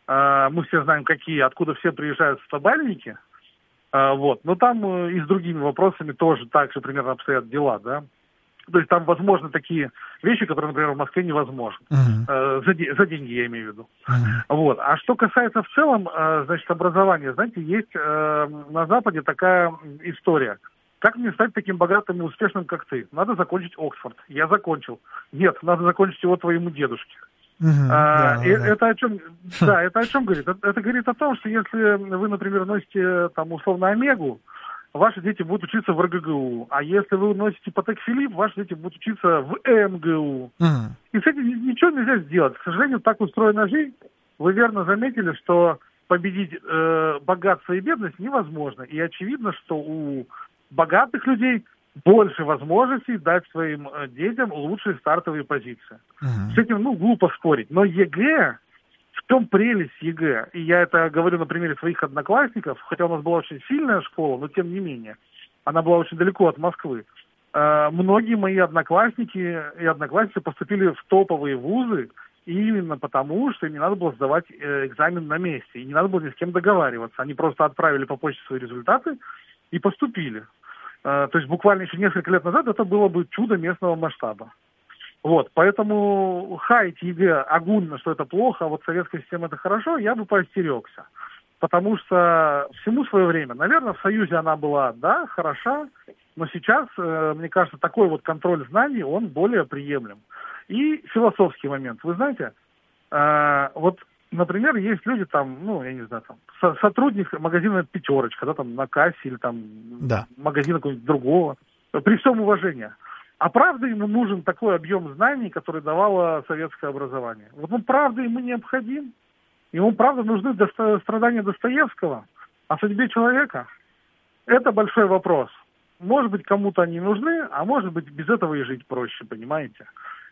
э, мы все знаем какие, откуда все приезжают стобальники. А, вот. Но там э, и с другими вопросами тоже так же примерно обстоят дела, да. То есть там возможны такие вещи, которые, например, в Москве невозможны. Uh-huh. Э, за, де- за деньги я имею в виду. Uh-huh. Вот. А что касается в целом, э, значит, образования, знаете, есть э, на Западе такая история. Как мне стать таким богатым и успешным, как ты? Надо закончить Оксфорд. Я закончил. Нет, надо закончить его твоему дедушке. Uh-huh, а, да, и, да. Это о чем? Да, это о чем говорит? Это, это говорит о том, что если вы, например, носите там условно Омегу, ваши дети будут учиться в эр гэ гэ у, а если вы носите Патек Филипп, ваши дети будут учиться в эм гэ у. Uh-huh. И с этим ничего нельзя сделать. К сожалению, так устроена жизнь. Вы верно заметили, что победить э, богатство и бедность невозможно. И очевидно, что у богатых людей больше возможностей дать своим детям лучшие стартовые позиции. Uh-huh. С этим, ну, глупо спорить. Но ЕГЭ, в чем прелесть ЕГЭ? И я это говорю на примере своих одноклассников, хотя у нас была очень сильная школа, но тем не менее, она была очень далеко от Москвы. Э, многие мои одноклассники и одноклассницы поступили в топовые вузы именно потому, что им не надо было сдавать э, экзамен на месте, и не надо было ни с кем договариваться. Они просто отправили по почте свои результаты и поступили. То есть буквально еще несколько лет назад это было бы чудо местного масштаба. Вот, поэтому хаять ЕГЭ огульно, что это плохо, а вот советская система это хорошо, я бы поостерегся. Потому что всему свое время. Наверное, в Союзе она была, да, хороша, но сейчас, мне кажется, такой вот контроль знаний, он более приемлем. И философский момент. Вы знаете, вот... Например, есть люди там, ну, я не знаю, там, со- сотрудник магазина «Пятерочка», да, там, на кассе или там да. магазина какого-нибудь другого, при всем уважении. А правда ему нужен такой объем знаний, который давало советское образование? Вот он правда ему необходим? Ему правда нужны досто- страдания Достоевского о судьбе человека? Это большой вопрос. Может быть, кому-то они нужны, а может быть, без этого и жить проще, понимаете?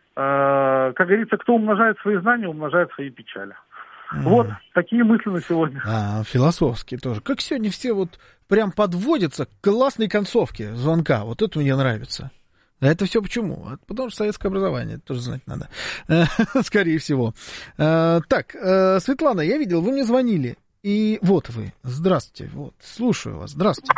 Э-э- как говорится, кто умножает свои знания, умножает свои печали. Mm. Вот такие мысли на сегодня. А, философские тоже. Как сегодня все вот прям подводятся к классной концовке звонка. Вот это мне нравится. А это все почему? Потому что советское образование, это тоже знать надо. Скорее всего. Так, Светлана, я видел, вы мне звонили. И вот вы. Здравствуйте. Вот, слушаю вас. Здравствуйте.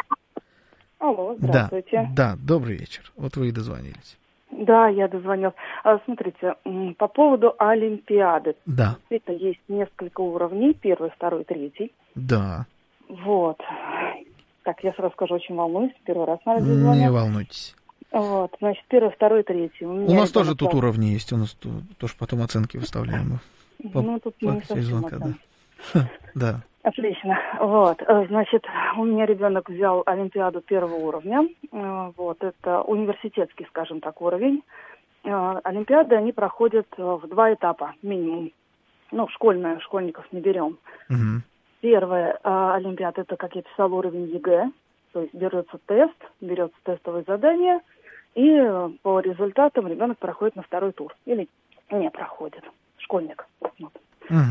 Алло, здравствуйте. Да, да, добрый вечер. Вот вы и дозвонились. Да, я дозвонилась. А, смотрите, по поводу Олимпиады. Да. Это есть несколько уровней. Первый, второй, третий. Да. Вот. Так, я сразу скажу, очень волнуюсь. Первый раз на радио звоню. Не волнуйтесь. Вот, значит, первый, второй, третий. У, у нас тоже тут уровни есть. У нас тоже потом оценки выставляем. Ну, тут не совсем оценки. Да. Отлично. Вот, значит, у меня ребенок взял Олимпиаду первого уровня. Вот, это университетский, скажем так, уровень. Олимпиады, они проходят в два этапа минимум. Ну, школьная, школьников не берем. Угу. Первая Олимпиада, это, как я писала, уровень ЕГЭ. То есть берется тест, берется тестовое задание, и по результатам ребенок проходит на второй тур. Или не проходит. Школьник. Вот. Угу.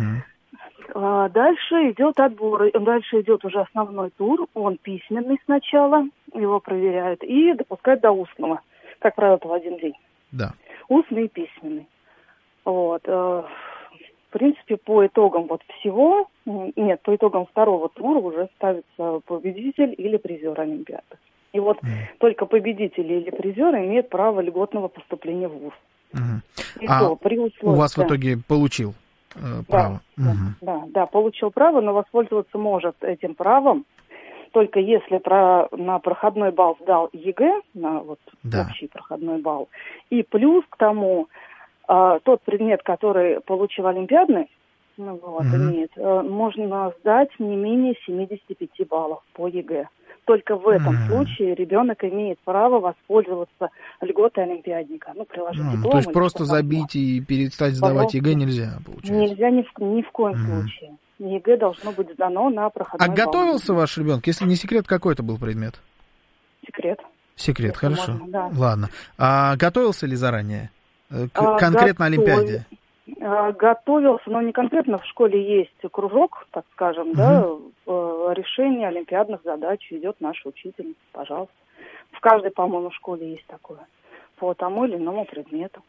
А дальше идет отбор, дальше идет уже основной тур, он письменный сначала, его проверяют и допускают до устного, как правило, это в один день. Да. Устный и письменный. Вот. В принципе, по итогам вот всего, нет, по итогам второго тура уже ставится победитель или призер Олимпиады. И вот mm. только победители или призеры имеют право льготного поступления в вуз. Mm-hmm. И а то, при условии, у вас да. в итоге получил э, право? Да, mm-hmm. да, да, да, получил право, но воспользоваться может этим правом только если про, на проходной балл сдал ЕГЭ, на вот да. общий проходной балл, и плюс к тому э, тот предмет, который получил олимпиадный, ну, вот, mm-hmm. имеет, э, можно сдать не менее семьдесят пять баллов по ЕГЭ. Только в этом mm-hmm. случае ребенок имеет право воспользоваться льготой олимпиадника. Ну, приложить mm-hmm. диплом. То есть просто забить и перестать сдавать ЕГЭ нельзя, получается? Нельзя ни в, ни в коем mm-hmm. случае. ЕГЭ должно быть сдано на проходной А балл. готовился ваш ребенок? Если не секрет, какой это был предмет? Секрет. Секрет, Если хорошо. можно, да. Ладно. А готовился ли заранее к а, конкретно готов... Олимпиаде? А, готовился, но не конкретно. В школе есть кружок, так скажем, угу. да, решение олимпиадных задач ведет наша учительница, пожалуйста. В каждой, по-моему, школе есть такое. По тому или иному предмету.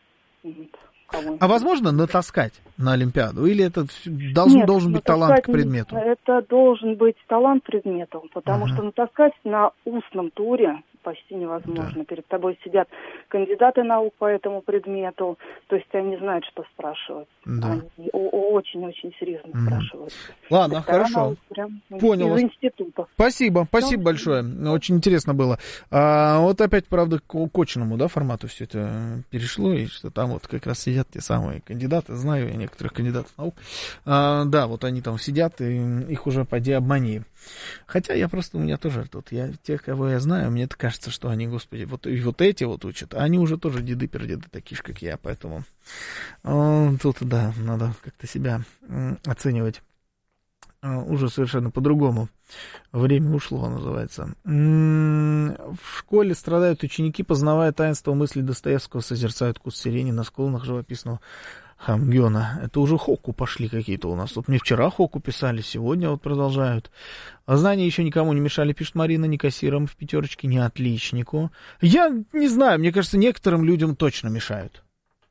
А возможно натаскать на Олимпиаду? Или это должен, Нет, должен быть талант к предмету? Это должен быть талант к предмету, потому uh-huh. что натаскать на устном туре почти невозможно. Да. Перед тобой сидят кандидаты наук по этому предмету, то есть они знают, что спрашивать. Да. Они очень-очень серьезно mm. спрашивают. Ладно, хорошо. Прям понял. Из института. Спасибо, спасибо ну, большое. Очень интересно было. А, вот опять, правда, к очному, да, формату все это перешло, и что там вот как раз сидят те самые кандидаты, знаю я некоторых кандидатов наук. А, да, вот они там сидят, и их уже поди обмани. Хотя я просто, у меня тоже тут, я тех, кого я знаю, мне кажется, что они, господи, вот, и вот эти вот учат, а они уже тоже деды-пердеды такие же, как я, поэтому э, тут, да, надо как-то себя э, оценивать э, уже совершенно по-другому. Время ушло, называется. М-м, в школе страдают ученики, познавая таинство мыслей Достоевского, созерцают куст сирени на склонах живописного Хамгёна. Это уже хоку пошли какие-то у нас. Тут мне вчера хоку писали, сегодня вот продолжают. А знания еще никому не мешали, пишет Марина, ни кассирам в пятерочке, ни отличнику. Я не знаю, мне кажется, некоторым людям точно мешают.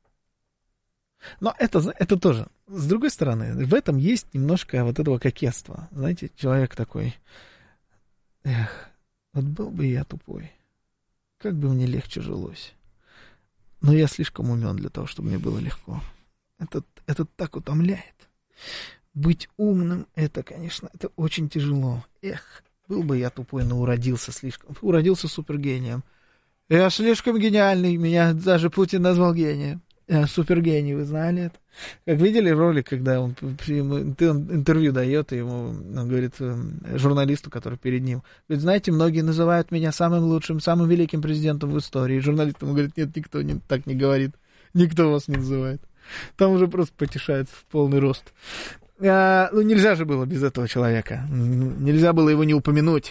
Но это, это тоже. С другой стороны, в этом есть немножко вот этого кокетства. Знаете, человек такой, эх, вот был бы я тупой, как бы мне легче жилось. Но я слишком умен для того, чтобы мне было легко. Это, это так утомляет. Быть умным, это, конечно, это очень тяжело. Эх, был бы я тупой, но уродился слишком. Уродился супергением. Я слишком гениальный, меня даже Путин назвал гением. Я супергений, вы знали это? Как видели ролик, когда он интервью дает, и ему, он говорит журналисту, который перед ним, говорит, знаете, многие называют меня самым лучшим, самым великим президентом в истории. И журналист ему говорит, нет, никто не, так не говорит. Никто вас не называет. Там уже просто потешается в полный рост. А, ну, нельзя же было без этого человека. Нельзя было его не упомянуть.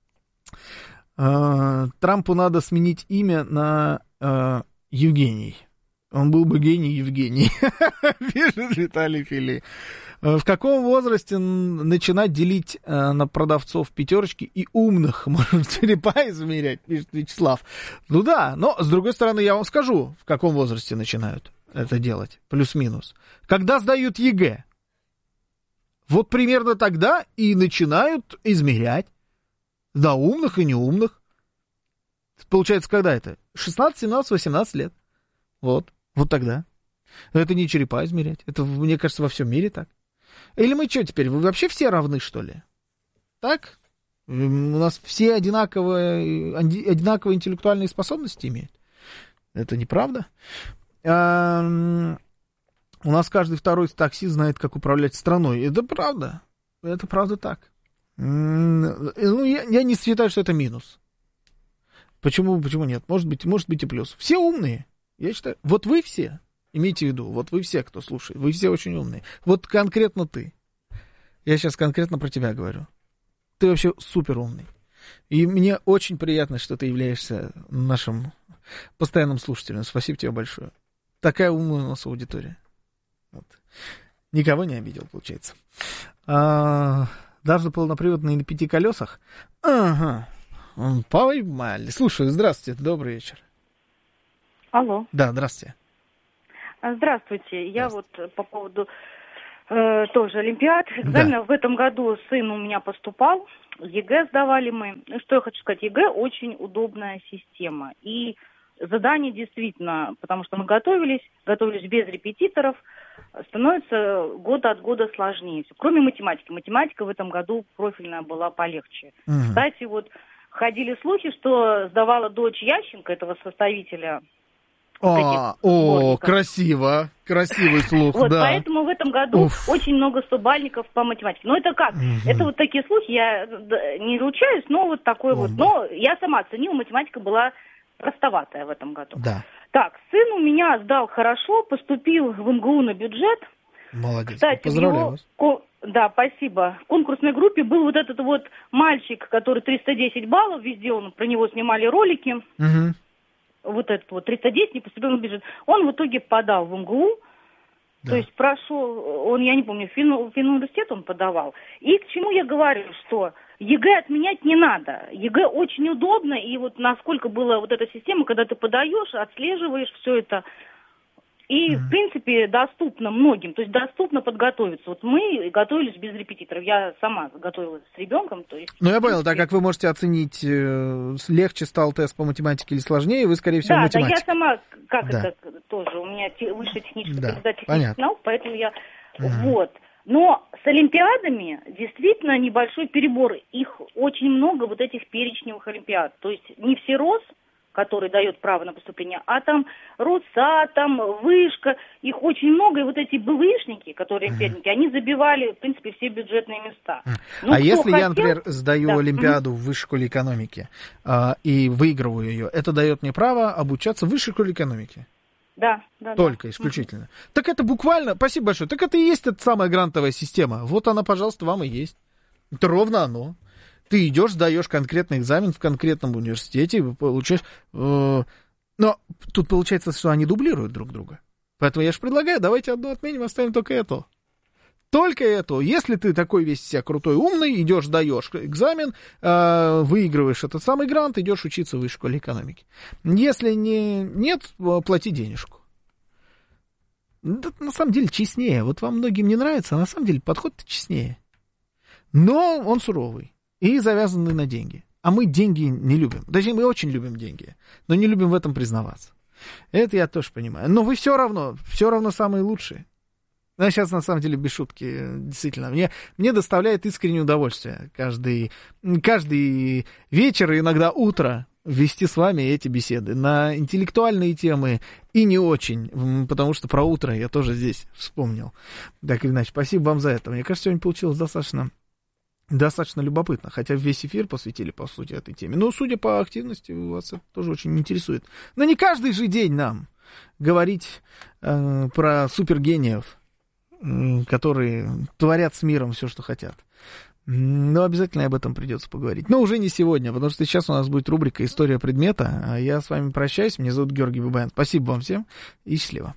А, Трампу надо сменить имя на а, Евгений. Он был бы гений Евгений, пишет Виталий Фили. В каком возрасте начинать делить на продавцов пятерочки и умных? Может, черепа измерять, пишет Вячеслав. Ну да, но, с другой стороны, я вам скажу, в каком возрасте начинают это делать, плюс-минус. Когда сдают ЕГЭ. Вот примерно тогда и начинают измерять. Да, умных и неумных. Получается, когда это? шестнадцать, семнадцать, восемнадцать лет. Вот, вот тогда. Это не черепа измерять. Это, мне кажется, во всем мире так. Или мы что теперь, вы вообще все равны, что ли? Так? У нас все одинаковые, одинаковые интеллектуальные способности имеют. Это неправда. А, у нас каждый второй таксист знает, как управлять страной. Это правда. Это правда так. Ну, я, я не считаю, что это минус. Почему, почему нет? Может быть, может быть и плюс. Все умные. Я считаю, вот вы все, имейте в виду, вот вы все, кто слушает, вы все очень умные. Вот конкретно ты. Я сейчас конкретно про тебя говорю. Ты вообще супер умный. И мне очень приятно, что ты являешься нашим постоянным слушателем. Спасибо тебе большое. Такая умная у нас аудитория. Вот. Никого не обидел, получается. А, даже полноприводный на пяти колесах? Ага. Поймали. Слушаю, здравствуйте, добрый вечер. Алло. Да, здравствуйте. Здравствуйте. Я вот по поводу э, тоже Олимпиад. Экзамен да. в этом году сын у меня поступал. ЕГЭ сдавали мы. Ну, что я хочу сказать, ЕГЭ очень удобная система. И задания действительно, потому что мы готовились, готовились без репетиторов, становится год от года сложнее. Кроме математики. Математика в этом году профильная была полегче. Угу. Кстати, вот ходили слухи, что сдавала дочь Ященко, этого составителя. А, о, красиво, красивый слух, вот, да. Поэтому в этом году Уф. очень много стобальников по математике. Но это как? Угу. Это вот такие слухи, я не ручаюсь, но вот такой Бомба. вот. Но я сама оценила, математика была простоватая в этом году. Да. Так, сын у меня сдал хорошо, поступил в эм гэ у на бюджет. Молодец, кстати, поздравляю его... вас. Да, спасибо. В конкурсной группе был вот этот вот мальчик, который триста десять баллов, везде он, про него снимали ролики. Угу. Вот этот вот триста десять не поступил на бюджет. Он в итоге подал в эм гэ у, да. То есть прошел, он, я не помню, в финуниверситет он подавал. И к чему я говорю, что ЕГЭ отменять не надо. ЕГЭ очень удобно, и вот насколько была вот эта система, когда ты подаешь, отслеживаешь все это, и, mm-hmm. в принципе, доступно многим, то есть доступно подготовиться. Вот мы готовились без репетиторов, я сама готовилась с ребенком. То есть, ну, я принципе... понял, так как вы можете оценить, легче стал тест по математике или сложнее, вы, скорее всего, да, математик. Да, я сама, как да. это тоже, у меня высшая техническая да, кандидат технических наук, поэтому я, mm-hmm. вот. Но с олимпиадами действительно небольшой перебор. Их очень много, вот этих перечневых олимпиад. То есть не всерос, который дает право на поступление, а там Росатом, Вышка, их очень много. И вот эти БВИшники, которые олимпиадники, они забивали, в принципе, все бюджетные места. Ну, а если хотел... я, например, сдаю да. олимпиаду в высшей школе экономики а, и выигрываю ее, это дает мне право обучаться в высшей школе экономики? Да, да. Только, да. исключительно. Mm-hmm. Так это буквально, спасибо большое, так это и есть эта самая грантовая система. Вот она, пожалуйста, вам и есть. Это ровно оно. Ты идешь, сдаешь конкретный экзамен в конкретном университете, получаешь... Э, но тут получается, что они дублируют друг друга. Поэтому я же предлагаю, давайте одну отменим, оставим только эту. Только эту. Если ты такой весь себя крутой, умный, идешь, сдаешь экзамен, э, выигрываешь этот самый грант, идешь учиться в высшей школе экономики. Если не, нет, плати денежку. Это на самом деле честнее. Вот вам многим не нравится, а на самом деле подход-то честнее. Но он суровый и завязанный на деньги. А мы деньги не любим. Точнее, мы очень любим деньги, но не любим в этом признаваться. Это я тоже понимаю. Но вы все равно, все равно самые лучшие. Ну, сейчас, на самом деле, без шутки, действительно, мне, мне доставляет искреннее удовольствие каждый, каждый вечер и иногда утро вести с вами эти беседы на интеллектуальные темы и не очень, потому что про утро я тоже здесь вспомнил. Так или иначе, спасибо вам за это. Мне кажется, сегодня получилось достаточно, достаточно любопытно, хотя весь эфир посвятили, по сути, этой теме. Но, судя по активности, вас это тоже очень интересует. Но не каждый же день нам говорить э, про супергениев, которые творят с миром все, что хотят. Но обязательно об этом придется поговорить. Но уже не сегодня, потому что сейчас у нас будет рубрика «История предмета». А я с вами прощаюсь. Меня зовут Георгий Бабаян. Спасибо вам всем и счастливо.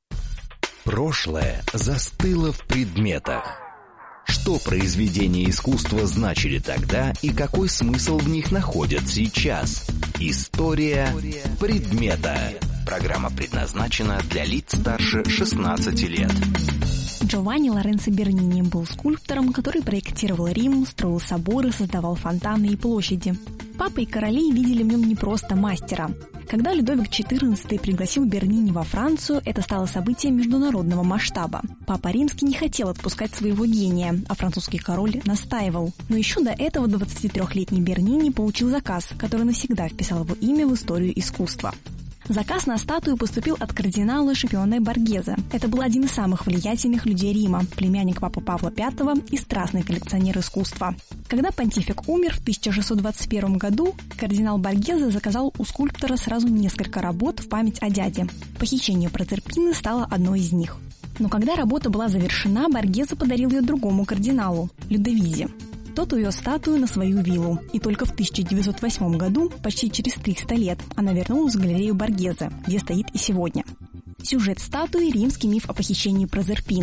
Прошлое застыло в предметах. Что произведения искусства значили тогда и какой смысл в них находят сейчас? История предмета. Программа предназначена для лиц старше шестнадцати лет. Джованни Лоренцо Бернини был скульптором, который проектировал Рим, строил соборы, создавал фонтаны и площади. Папа и короли видели в нем не просто мастера. Когда Людовик четырнадцатый пригласил Бернини во Францию, это стало событием международного масштаба. Папа Римский не хотел отпускать своего гения, а французский король настаивал. Но еще до этого двадцатитрёхлетний Бернини получил заказ, который навсегда вписал его имя в историю искусства. Заказ на статую поступил от кардинала Шипионе Боргезе. Это был один из самых влиятельных людей Рима, племянник папы Павла Пятого и страстный коллекционер искусства. Когда понтифик умер в тысяча шестьсот двадцать первом году, кардинал Боргезе заказал у скульптора сразу несколько работ в память о дяде. Похищение Прозерпины стало одной из них. Но когда работа была завершена, Боргезе подарил ее другому кардиналу – Людовизе. Тот увез статую на свою виллу, и только в тысяча девятьсот восьмом году, почти через триста лет, она вернулась в галерею Боргезе, где стоит и сегодня. Сюжет статуи – римский миф о похищении Прозерпины.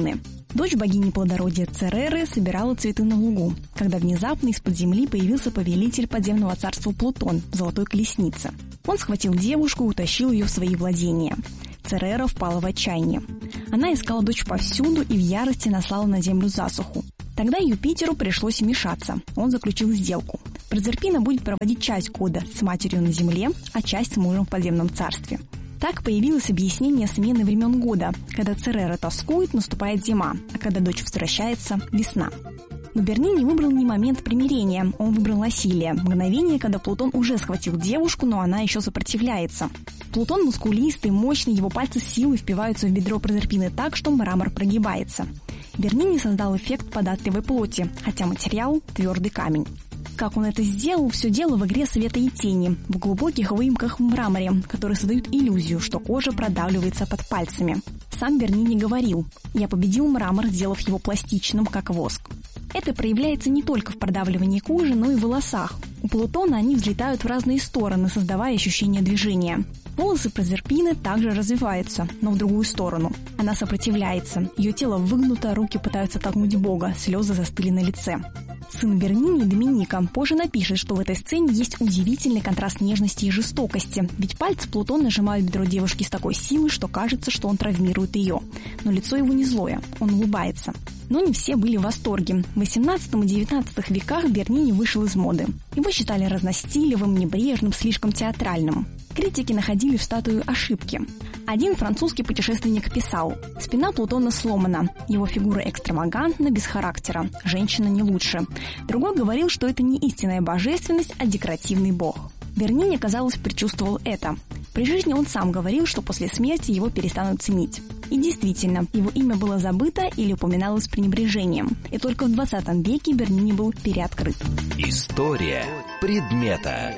Дочь богини плодородия Цереры собирала цветы на лугу, когда внезапно из-под земли появился повелитель подземного царства Плутон в золотой колеснице. Он схватил девушку и утащил ее в свои владения. Церера впала в отчаяние. Она искала дочь повсюду и в ярости наслала на землю засуху. Тогда Юпитеру пришлось вмешаться. Он заключил сделку. Прозерпина будет проводить часть года с матерью на земле, а часть с мужем в подземном царстве. Так появилось объяснение смены времен года. Когда Церера тоскует, наступает зима, а когда дочь возвращается – весна. Но Бернини выбрал не момент примирения, он выбрал насилие. Мгновение, когда Плутон уже схватил девушку, но она еще сопротивляется. Плутон мускулистый, мощный, его пальцы с силой впиваются в бедро Прозерпины так, что мрамор прогибается. Бернини создал эффект податливой плоти, хотя материал – твердый камень. Как он это сделал, все дело в игре света и тени, в глубоких выемках в мраморе, которые создают иллюзию, что кожа продавливается под пальцами. Сам Бернини говорил: «Я победил мрамор, сделав его пластичным, как воск». Это проявляется не только в продавливании кожи, но и в волосах. У Плутона они взлетают в разные стороны, создавая ощущение движения. Волосы Прозерпины также развиваются, но в другую сторону. Она сопротивляется, ее тело выгнуто, руки пытаются толкнуть Бога, слезы застыли на лице. Сын Бернини, Доминика, позже напишет, что в этой сцене есть удивительный контраст нежности и жестокости, ведь пальцы Плутона нажимают бедро девушки с такой силой, что кажется, что он травмирует ее. Но лицо его не злое, он улыбается. Но не все были в восторге. В восемнадцатом и девятнадцатом веках Бернини вышел из моды. Его считали разностилевым, небрежным, слишком театральным. Критики находили в статуе ошибки. Один французский путешественник писал: «Спина Плутона сломана, его фигура экстравагантна, без характера, женщина не лучше». Другой говорил, что это не истинная божественность, а декоративный бог. Бернини, казалось, предчувствовал это. При жизни он сам говорил, что после смерти его перестанут ценить. И действительно, его имя было забыто или упоминалось с пренебрежением. И только в двадцатом веке Бернини был переоткрыт. История предмета.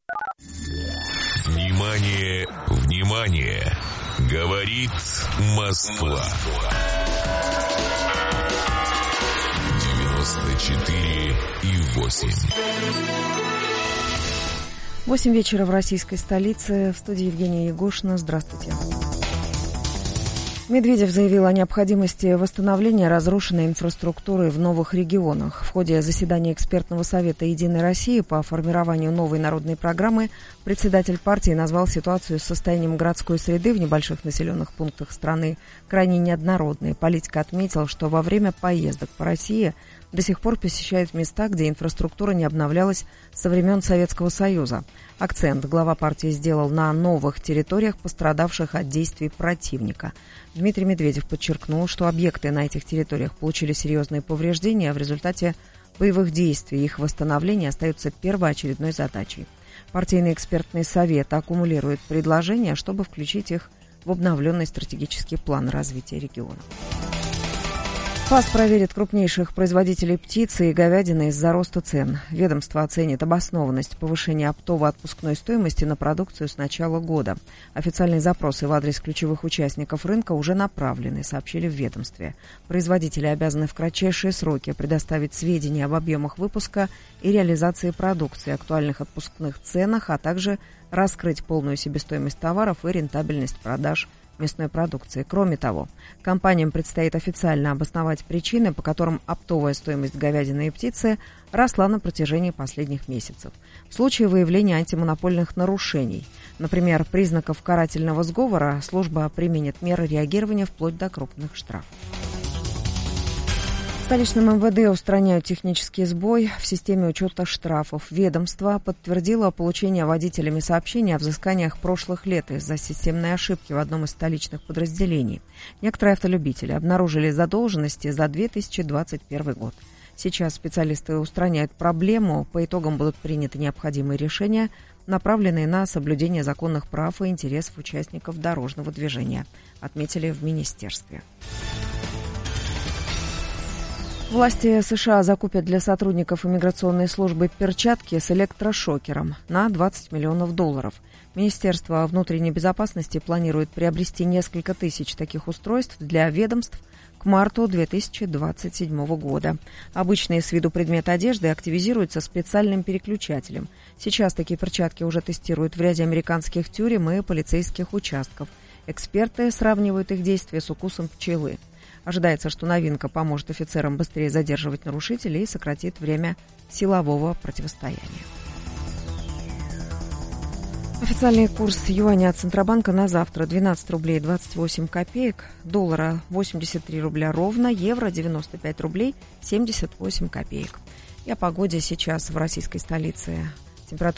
Внимание, внимание! Говорит Москва. девяносто четыре и восемь. Восемь вечера в российской столице. В студии Евгения Егошина. Здравствуйте. Медведев заявил о необходимости восстановления разрушенной инфраструктуры в новых регионах. В ходе заседания экспертного совета «Единой России» по формированию новой народной программы председатель партии назвал ситуацию с состоянием городской среды в небольших населенных пунктах страны крайне неоднородной. Политик отметил, что во время поездок по России до сих пор посещают места, где инфраструктура не обновлялась со времен Советского Союза. Акцент глава партии сделал на новых территориях, пострадавших от действий противника. Дмитрий Медведев подчеркнул, что объекты на этих территориях получили серьезные повреждения, а в результате боевых действий их восстановление остается первоочередной задачей. Партийный экспертный совет аккумулирует предложения, чтобы включить их в обновленный стратегический план развития региона. ФАС проверит крупнейших производителей птицы и говядины из-за роста цен. Ведомство оценит обоснованность повышения оптово-отпускной стоимости на продукцию с начала года. Официальные запросы в адрес ключевых участников рынка уже направлены, сообщили в ведомстве. Производители обязаны в кратчайшие сроки предоставить сведения об объемах выпуска и реализации продукции, актуальных отпускных ценах, а также раскрыть полную себестоимость товаров и рентабельность продаж мясной продукции. Кроме того, компаниям предстоит официально обосновать причины, по которым оптовая стоимость говядины и птицы росла на протяжении последних месяцев. В случае выявления антимонопольных нарушений, например, признаков карательного сговора, служба применит меры реагирования вплоть до крупных штрафов. В столичном МВД устраняют технический сбой в системе учета штрафов. Ведомство подтвердило получение водителями сообщений о взысканиях прошлых лет из-за системной ошибки в одном из столичных подразделений. Некоторые автолюбители обнаружили задолженности за две тысячи двадцать первый год. Сейчас специалисты устраняют проблему. По итогам будут приняты необходимые решения, направленные на соблюдение законных прав и интересов участников дорожного движения, отметили в министерстве. Власти США закупят для сотрудников иммиграционной службы перчатки с электрошокером на двадцать миллионов долларов. Министерство внутренней безопасности планирует приобрести несколько тысяч таких устройств для ведомств к марту две тысячи двадцать седьмого года. Обычные с виду предметы одежды активизируются специальным переключателем. Сейчас такие перчатки уже тестируют в ряде американских тюрем и полицейских участков. Эксперты сравнивают их действия с укусом пчелы. Ожидается, что новинка поможет офицерам быстрее задерживать нарушителей и сократит время силового противостояния. Официальный курс юаня от Центробанка на завтра двенадцать рублей двадцать восемь копеек, доллара восемьдесят три рубля ровно, евро девяносто пять рублей семьдесят восемь копеек. И о погоде сейчас в российской столице. Температура